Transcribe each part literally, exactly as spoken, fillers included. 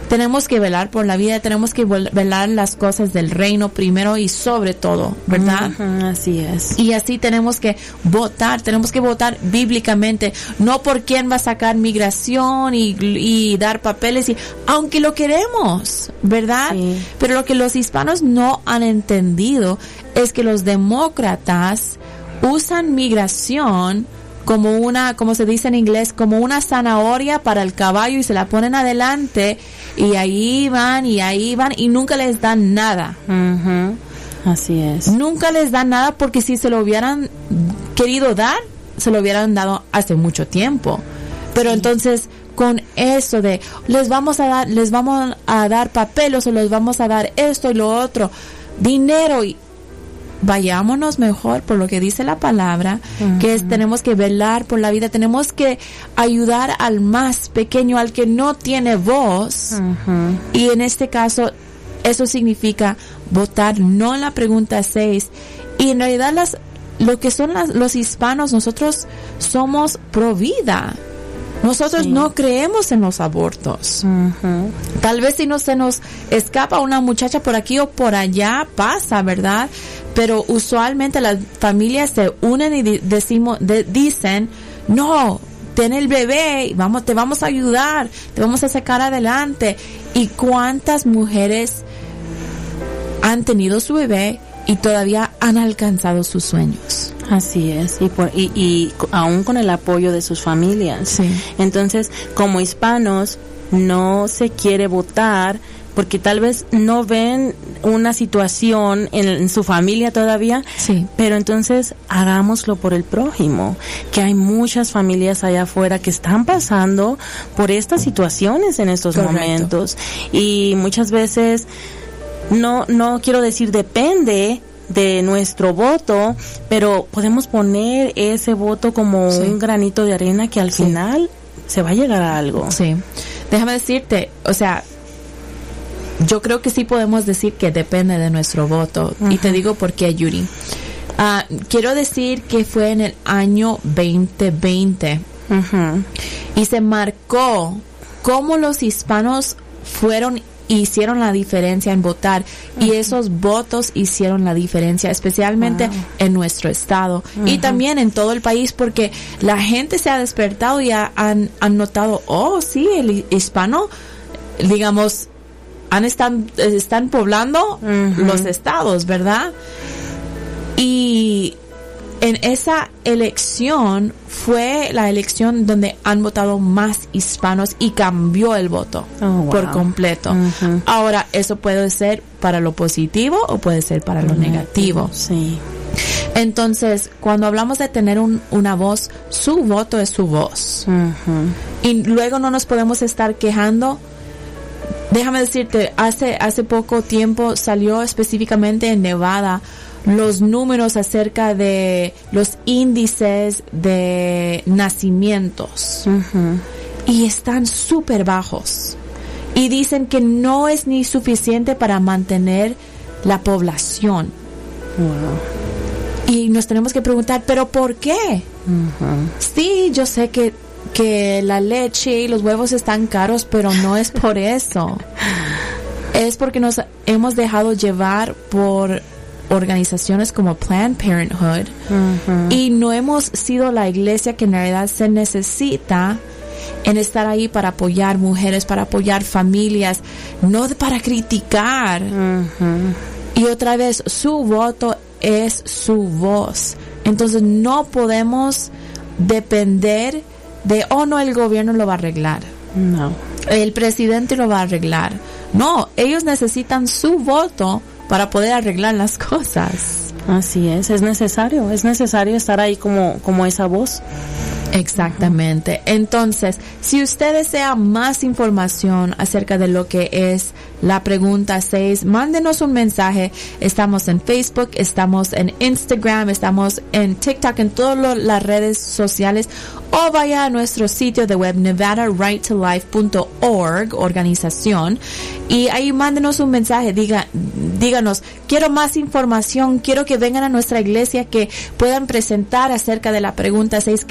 tenemos que velar por la vida, tenemos que velar las cosas del reino primero y sobre todo, ¿verdad? Uh-huh, así es. Y así tenemos que votar, tenemos que votar bíblicamente, no por quién va a sacar migración y, y dar papeles, y aunque lo queremos, ¿verdad? Sí. Pero lo que los hispanos no han entendido es que los demócratas usan migración como una, como se dice en inglés, como una zanahoria para el caballo, y se la ponen adelante y ahí van y ahí van y nunca les dan nada. Uh-huh. Así es. Nunca les dan nada, porque si se lo hubieran querido dar, se lo hubieran dado hace mucho tiempo. Pero sí. Entonces, con eso de les vamos a dar, les vamos a dar papeles o les vamos a dar esto y lo otro, dinero, y vayámonos mejor por lo que dice la palabra, uh-huh. que es tenemos que velar por la vida, tenemos que ayudar al más pequeño, al que no tiene voz, uh-huh. y en este caso eso significa votar no en la pregunta seis, y en realidad las lo que son las, los hispanos, nosotros somos pro vida. Nosotros sí. no creemos en los abortos. Uh-huh. Tal vez si no se nos escapa una muchacha por aquí o por allá, pasa, ¿verdad? Pero usualmente las familias se unen y di- decimos, de- dicen, no, ten el bebé, vamos, te vamos a ayudar, te vamos a sacar adelante. ¿Y cuántas mujeres han tenido su bebé y todavía han alcanzado sus sueños? Así es, y, por, y, y aún con el apoyo de sus familias. Sí. Entonces, como hispanos, no se quiere votar porque tal vez no ven una situación en, en su familia todavía, sí. pero entonces hagámoslo por el prójimo, que hay muchas familias allá afuera que están pasando por estas situaciones en estos Correcto. momentos, y muchas veces no no quiero decir depende de nuestro voto, pero podemos poner ese voto como sí. un granito de arena que al sí. final se va a llegar a algo. Sí. Déjame decirte, o sea, yo creo que sí podemos decir que depende de nuestro voto. Uh-huh. Y te digo por qué, Yuri. Uh, quiero decir que fue en el año veinte veinte. Uh-huh. Y se marcó cómo los hispanos fueron hicieron la diferencia en votar, uh-huh. y esos votos hicieron la diferencia, especialmente wow. en nuestro estado, uh-huh. y también en todo el país, porque la gente se ha despertado y ha, han, han notado, oh sí, el hispano, digamos, han están, están poblando uh-huh. los estados, ¿verdad? Y en esa elección fue la elección donde han votado más hispanos y cambió el voto oh, wow. por completo. Uh-huh. Ahora, eso puede ser para lo positivo o puede ser para lo uh-huh. negativo. Sí. Entonces, cuando hablamos de tener un, una voz, su voto es su voz. Uh-huh. Y luego no nos podemos estar quejando. Déjame decirte, hace, hace poco tiempo salió específicamente en Nevada los números acerca de los índices de nacimientos. Uh-huh. Y están súper bajos. Y dicen que no es ni suficiente para mantener la población. Wow. Y nos tenemos que preguntar, ¿pero por qué? Uh-huh. Sí, yo sé que, que la leche y los huevos están caros, pero no es por eso. Es porque nos hemos dejado llevar por organizaciones como Planned Parenthood, uh-huh. y no hemos sido la iglesia que en realidad se necesita en estar ahí para apoyar mujeres, para apoyar familias, no para criticar. Uh-huh. Y otra vez, su voto es su voz. Entonces no podemos depender de, oh no, el gobierno lo va a arreglar. No. El presidente lo va a arreglar. No, ellos necesitan su voto para poder arreglar las cosas. Así es, es necesario, es necesario estar ahí como, como esa voz. Exactamente. Entonces, si usted desea más información acerca de lo que es la pregunta seis, mándenos un mensaje. Estamos en Facebook, estamos en Instagram, estamos en TikTok, en todas las redes sociales, o vaya a nuestro sitio de web nevada right to life punto org, organización, y ahí mándenos un mensaje. Diga, díganos, quiero más información, quiero que vengan a nuestra iglesia, que puedan presentar acerca de la pregunta seis. Queremos saber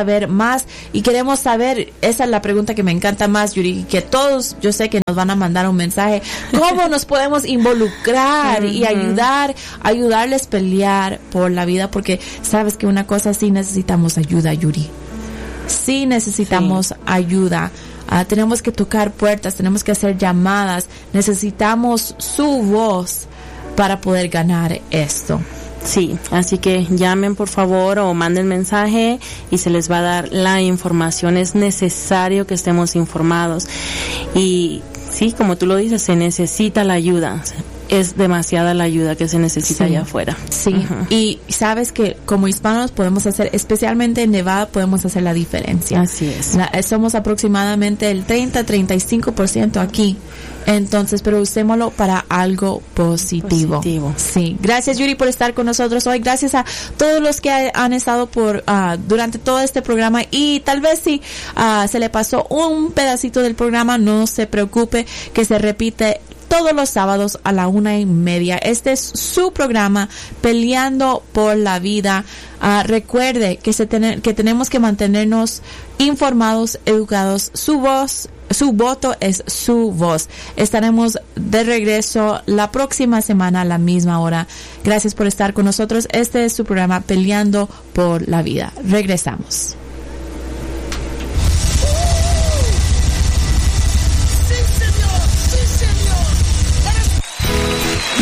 saber más y queremos saber, esa es la pregunta que me encanta más, Yuri, que todos, yo sé que nos van a mandar un mensaje, ¿cómo nos podemos involucrar y ayudar, ayudarles a pelear por la vida? Porque sabes que una cosa, sí necesitamos ayuda, Yuri. Sí necesitamos sí. ayuda. Uh, tenemos que tocar puertas, tenemos que hacer llamadas, necesitamos su voz para poder ganar esto. Sí, así que llamen por favor o manden mensaje y se les va a dar la información. Es necesario que estemos informados y sí, como tú lo dices, se necesita la ayuda. Es demasiada la ayuda que se necesita sí. allá afuera. Sí, uh-huh. Y sabes que como hispanos podemos hacer, especialmente en Nevada, podemos hacer la diferencia. Así es. La, somos aproximadamente el treinta a treinta y cinco por ciento aquí. Entonces, pero usémoslo para algo positivo. Positivo. Sí. Gracias, Yuri, por estar con nosotros hoy. Gracias a todos los que ha, han estado por uh, durante todo este programa. Y tal vez si uh, se le pasó un pedacito del programa, no se preocupe, que se repite todos los sábados a la una y media. Este es su programa, Peleando por la Vida. Uh, recuerde que se ten- que tenemos que mantenernos informados, educados. Su voz, su voto es su voz. Estaremos de regreso la próxima semana a la misma hora. Gracias por estar con nosotros. Este es su programa, Peleando por la Vida. Regresamos.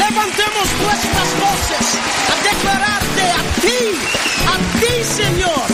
Levantemos nuestras voces a declararte a ti, a ti, Señor,